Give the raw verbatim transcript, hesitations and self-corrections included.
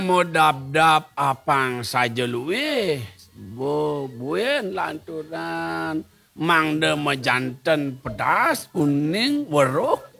Modap-dap apang saja luwih. Bo buen lanturan. Mang de janten pedas, kuning, weruh.